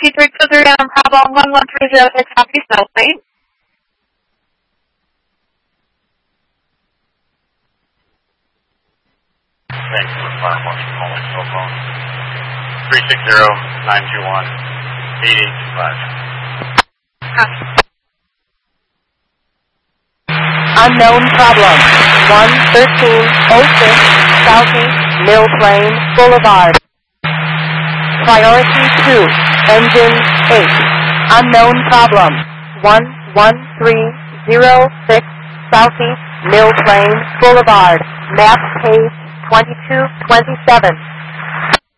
Yankee 323 on Bravo 11306, copy, Snowflake. Thanks for Fire Marshal calling cell phone. 360-921-8825. Copy. Unknown problem. 11306 Southeast Mill Plain Boulevard. Priority 2. Engine 8. Unknown problem. 11306 Southeast Mill Plain Boulevard. Map page 2227.